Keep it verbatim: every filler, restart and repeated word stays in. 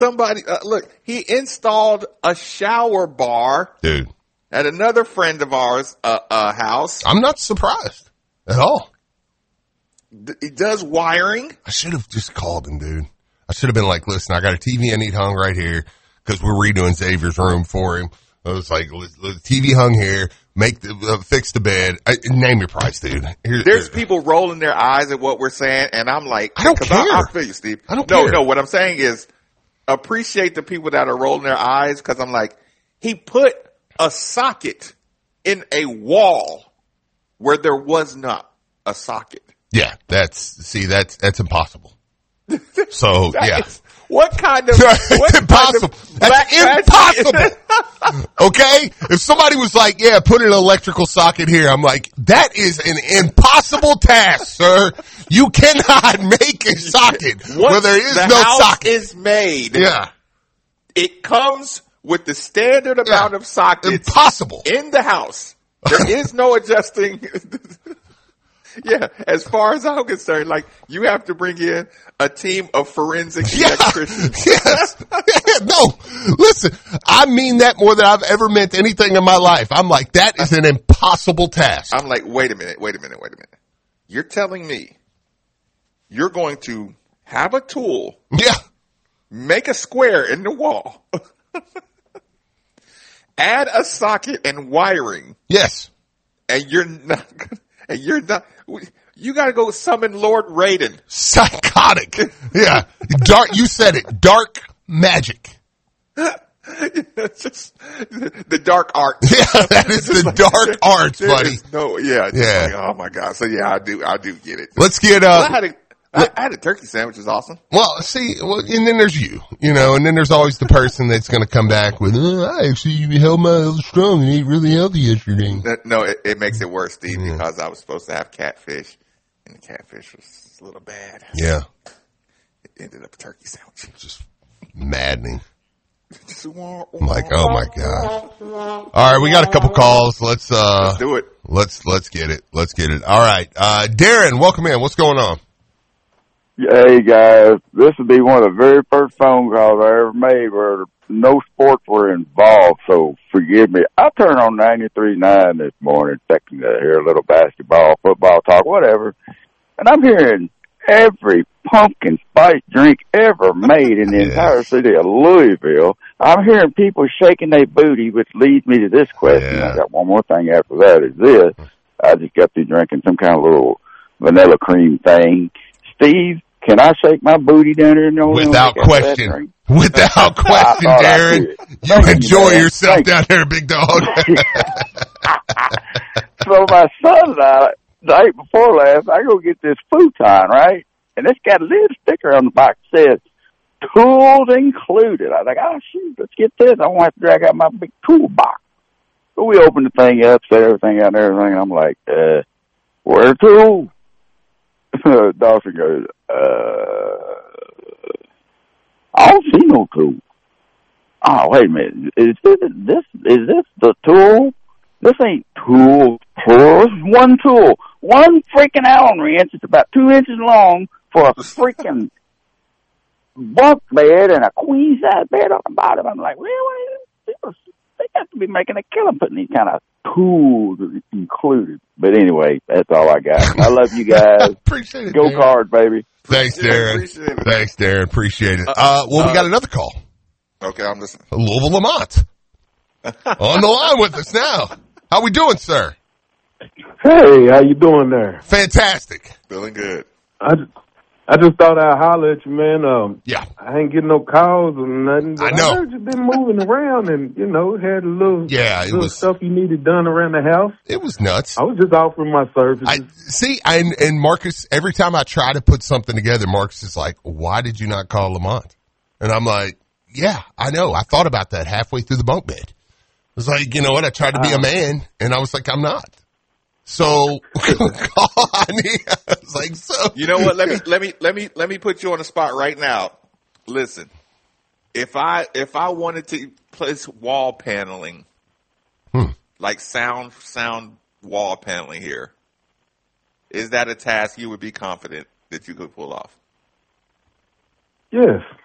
Somebody, uh, look, he installed a shower bar. Dude. At another friend of ours' uh, uh, house. I'm not surprised at all. D- he does wiring. I should have just called him, dude. I should have been like, listen, I got a T V I need hung right here because we're redoing Xavier's room for him. I was like, the T V hung here, make the, uh, fix the bed. I, name your price, dude. Here, There's here. people rolling their eyes at what we're saying, and I'm like, I don't care. I, I feel you, Steve. I don't no, care. No, what I'm saying is appreciate the people that are rolling their eyes because I'm like, he put a socket in a wall where there was not a socket. Yeah, that's, see, that's, that's impossible. So, that yeah. Is, what kind of, it's what impossible. Kind of That's impossible. Okay? If somebody was like, yeah, put an electrical socket here, I'm like, that is an impossible task, sir. You cannot make a socket Once where there is the no house socket. is made. Yeah. It comes with the standard amount Yeah. of sockets. Impossible. In the house. There is no adjusting. Yeah, as far as I'm concerned, like, you have to bring in a team of forensic Yeah. electricians. Yes. No, listen, I mean that more than I've ever meant anything in my life. I'm like, that is an impossible task. I'm like, wait a minute, wait a minute, wait a minute. You're telling me you're going to have a tool, Yeah. make a square in the wall, add a socket and wiring, Yes. and you're not, and you're not, you gotta go summon Lord Raiden. Psychotic. Yeah. Dark, you said it. Dark magic. It's just the dark arts. Yeah, that is the Like, dark arts, there buddy. is No, yeah, just Yeah. like, oh my god. So yeah, I do, I do get it. Let's get, Well, I uh, had a, I, I had a turkey sandwich. It was awesome. well, see, well, and then there's you, you know, and then there's always the person that's going to come back with, oh, I actually held my strong and ate really healthy yesterday. That- No, it, it makes it worse, Steve, Yeah. because I was supposed to have catfish, and the catfish was a little bad. Yeah. It ended up a turkey sandwich. Just maddening. Just wah, I'm like, wah, oh my God. All right, we got a couple calls. Let's, uh, Let's do it. let's, let's get it. Let's get it. All right. Uh, Darren, welcome in. What's going on? Hey guys, this would be one of the very first phone calls I ever made where no sports were involved, so forgive me. I turned on ninety-three point nine this morning, expecting to hear a little basketball, football talk, whatever, and I'm hearing every pumpkin spice drink ever made in the Yes. entire city of Louisville. I'm hearing people shaking their booty, which leads me to this question. Yeah. I got one more thing after that is this. I just got through drinking some kind of little vanilla cream thing. Steve, can I shake my booty down there? No, Without question. Without question, I Darren. did. You Thank you, enjoy man. yourself Thank down there, big dog. So my son and I, the night before last, I go get this futon, right? And it's got a little sticker on the box that says, tools included. I was like, oh, shoot, let's get this. I won't have to drag out my big toolbox. So we opened the thing up, set everything out and everything. And I'm like, uh, where are tools? Dawson goes, uh, I don't see no tool. Oh, wait a minute. Is this, this, is this the tool? This ain't tool plural. This is one tool. One freaking Allen wrench. It's about two inches long for a freaking bunk bed and a queen size bed on the bottom. I'm like, really? They got to be making a killing putting these kind of tools included. But anyway, that's all I got. I love you guys. Appreciate it. Go Darren. Cards, baby. Thanks, Darren. Appreciate it. Thanks, Darren. Appreciate it. Uh, well, we uh, got another call. Okay, I'm listening. Louisville Lamont. On the line with us now. How we doing, sir? Hey, how you doing there? Fantastic. Feeling good. I, I just thought I'd holler at you, man. Um, Yeah. I ain't getting no calls or nothing. But I know. I heard you been moving around and, you know, had a little, Yeah, it little was- stuff you needed done around the house. It was nuts. I was just offering my services. I see, and, and Marcus, every time I try to put something together, Marcus is like, why did you not call Lamont? And I'm like, yeah, I know. I thought about that halfway through the bunk bed. I was like, you know what? I tried to be a man, and I was like, I'm not. So, I was like, so. You know what? Let me let me let me let me put you on the spot right now. Listen, if I if I wanted to place wall paneling, Hmm. like sound sound wall paneling here, is that a task you would be confident that you could pull off? yes.